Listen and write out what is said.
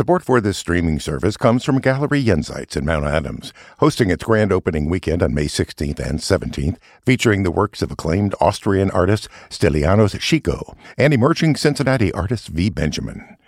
Support for this streaming service comes from Gallery Jenseits in Mount Adams, hosting its grand opening weekend on May 16th and 17th, featuring the works of acclaimed Austrian artist Stylianos Chico and emerging Cincinnati artist V. Benjamin.